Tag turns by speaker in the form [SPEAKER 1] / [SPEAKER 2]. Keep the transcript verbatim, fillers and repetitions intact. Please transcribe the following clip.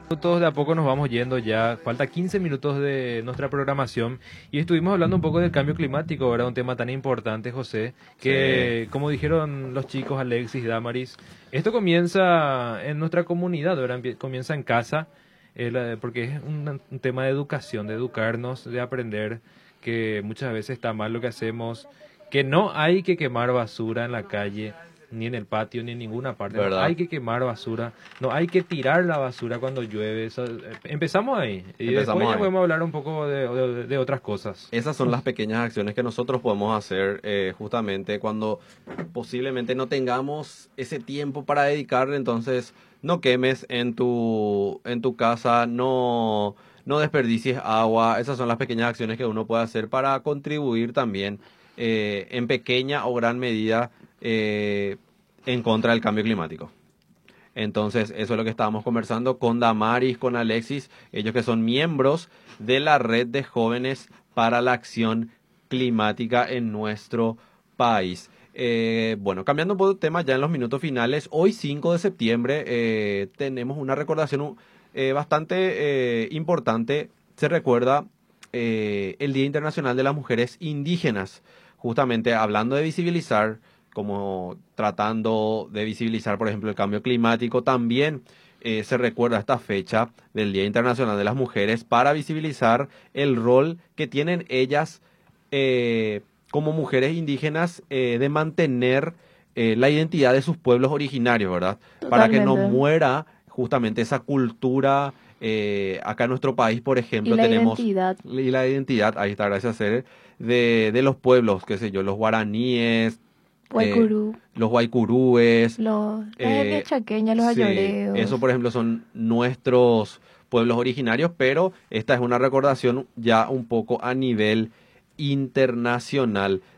[SPEAKER 1] Minutos de a poco nos vamos yendo ya, falta quince minutos de nuestra programación y estuvimos hablando un poco del cambio climático, ¿verdad? Un tema tan importante, José,
[SPEAKER 2] Sí,
[SPEAKER 1] que como dijeron los chicos Alexis, Damaris, esto comienza en nuestra comunidad, ¿verdad? Empie- Comienza en casa, eh, la- porque es un, un tema de educación, de educarnos, de aprender que muchas veces está mal lo que hacemos, que no hay que quemar basura en la calle, ni en el patio, ni en ninguna parte. No
[SPEAKER 2] ¿verdad?
[SPEAKER 1] hay que quemar basura, no hay que tirar la basura cuando llueve. Eso, eh, empezamos ahí y después
[SPEAKER 2] Empezamos
[SPEAKER 1] ya
[SPEAKER 2] ahí.
[SPEAKER 1] podemos hablar un poco de, de- de otras cosas.
[SPEAKER 2] Esas son las pequeñas acciones que nosotros podemos hacer eh, justamente cuando posiblemente no tengamos ese tiempo para dedicarle, entonces no quemes en tu, en tu casa, no, no desperdicies agua. Esas son las pequeñas acciones que uno puede hacer para contribuir también eh, en pequeña o gran medida eh, en contra del cambio climático. Entonces, eso es lo que estábamos conversando con Damaris, con Alexis, ellos que son miembros de la Red de Jóvenes para la Acción Climática en nuestro país. Eh, bueno, cambiando un poco de tema ya en los minutos finales, hoy cinco de septiembre eh, tenemos una recordación eh, bastante eh, importante. Se recuerda eh, el Día Internacional de las Mujeres Indígenas, justamente hablando de visibilizar como tratando de visibilizar, por ejemplo, el cambio climático. También eh, se recuerda esta fecha del Día Internacional de las Mujeres para visibilizar el rol que tienen ellas eh, como mujeres indígenas eh, de mantener eh, la identidad de sus pueblos originarios, ¿verdad? Para que no
[SPEAKER 3] Totalmente.
[SPEAKER 2] muera justamente esa cultura. Eh, acá en nuestro país, por
[SPEAKER 3] Y
[SPEAKER 2] ejemplo,
[SPEAKER 3] la
[SPEAKER 2] tenemos
[SPEAKER 3] identidad.
[SPEAKER 2] y la identidad, ahí está, gracias a Cere, de, de los pueblos, qué sé yo, los guaraníes, eh,
[SPEAKER 3] Guaycurú,
[SPEAKER 2] los guaycurúes,
[SPEAKER 3] los, las etnias
[SPEAKER 2] eh,
[SPEAKER 3] chaqueñas, los
[SPEAKER 2] sí, eso
[SPEAKER 3] ayoreos.
[SPEAKER 2] por ejemplo son nuestros pueblos originarios, pero esta es una recordación ya un poco a nivel internacional.